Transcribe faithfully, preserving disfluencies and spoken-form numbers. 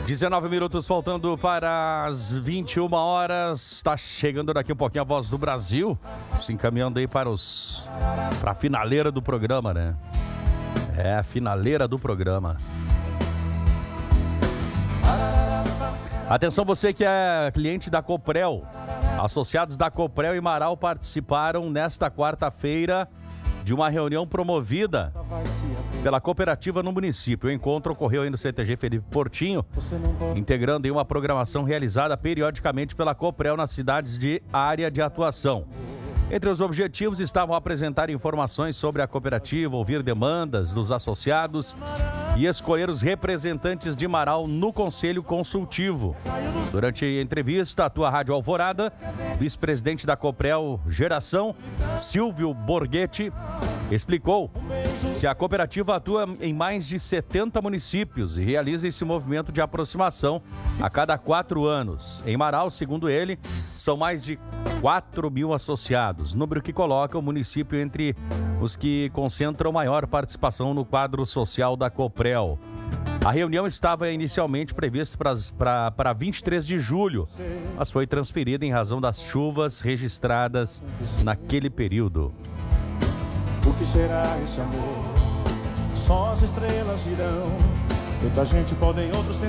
dezenove minutos faltando para as vinte e uma horas. Está chegando daqui um pouquinho a Voz do Brasil. Se encaminhando aí para os para a finaleira do programa, né? É, a finaleira do programa. Atenção, você que é cliente da Coprel. Associados da Coprel e Marau participaram nesta quarta-feira de uma reunião promovida pela cooperativa no município. O encontro ocorreu aí no C T G Felipe Portinho, integrando aí uma programação realizada periodicamente pela Coprel nas cidades de área de atuação. Entre os objetivos estavam apresentar informações sobre a cooperativa, ouvir demandas dos associados e escolher os representantes de Marau no Conselho Consultivo. Durante a entrevista, a tua Rádio Alvorada, vice-presidente da Coprel Geração, Silvio Borghetti, explicou que a cooperativa atua em mais de setenta municípios e realiza esse movimento de aproximação a cada quatro anos. Em Marau, segundo ele, são mais de quatro mil associados, número que coloca o município entre os que concentram maior participação no quadro social da Coprel. A reunião estava inicialmente prevista para vinte e três de julho, mas foi transferida em razão das chuvas registradas naquele período. O que será esse amor? Só as estrelas irão. Tanta gente podem outros